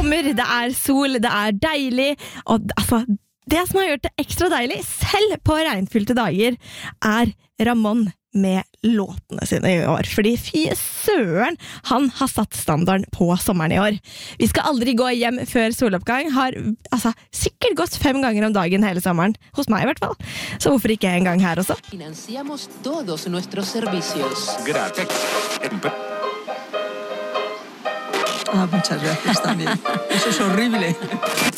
sommer, det sol, det deilig, og altså, det som har gjort det ekstra deilig, selv på regnfylte dager, Ramón med låtene sine i år. Fordi fy søren, han har satt standarden på sommeren i år. Vi skal aldri gå hjem før soloppgang, har sikkert gått 5 ganger om dagen hele sommeren, hos meg i hvert fall. Så hvorfor ikke en gang her også? Financiamos todos nuestros servicios. Gratis. Muchas gracias también. Eso es horrible.